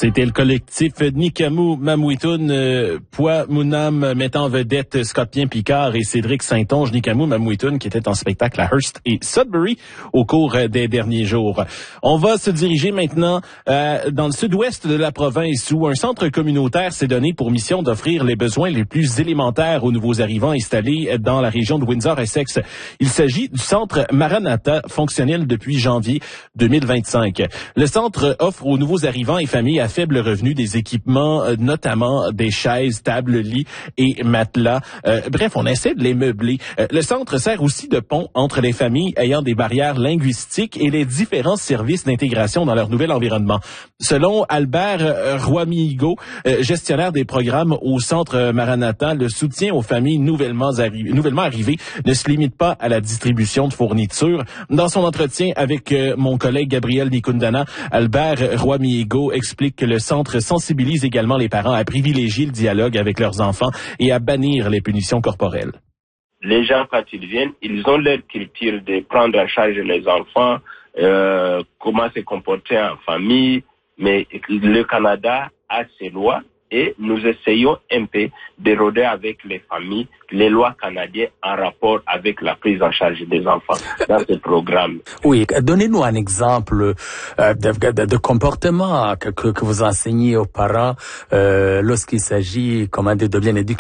C'était le collectif Nikamu Mamouitoun, Poids Mounam mettant en vedette Scott Picard et Cédric Saint-Onge. Nikamu Mamouitoun qui était en spectacle à Hearst et Sudbury au cours des derniers jours. On va se diriger maintenant dans le sud-ouest de la province où un centre communautaire s'est donné pour mission d'offrir les besoins les plus élémentaires aux nouveaux arrivants installés dans la région de Windsor-Essex. Il s'agit du centre Maranatha, fonctionnel depuis janvier 2025. Le centre offre aux nouveaux arrivants et familles à faible revenu des équipements, notamment des chaises, tables, lits et matelas. Bref, on essaie de les meubler. Le centre sert aussi de pont entre les familles ayant des barrières linguistiques et les différents services d'intégration dans leur nouvel environnement. Selon Albert Roimigo, gestionnaire des programmes au centre Maranatha, le soutien aux familles nouvellement arrivées ne se limite pas à la distribution de fournitures. Dans son entretien avec mon collègue Gabriel Nikundana, Albert Roimigo explique que le centre sensibilise également les parents à privilégier le dialogue avec leurs enfants et à bannir les punitions corporelles. Les gens, quand ils viennent, ils ont leur culture de prendre en charge les enfants, comment se comporter en famille, mais le Canada a ses lois et nous essayons un peu de rôder avec les familles les lois canadiennes en rapport avec la prise en charge des enfants dans ce programme. Oui, donnez-nous un exemple de comportement que vous enseignez aux parents lorsqu'il s'agit de bien éduquer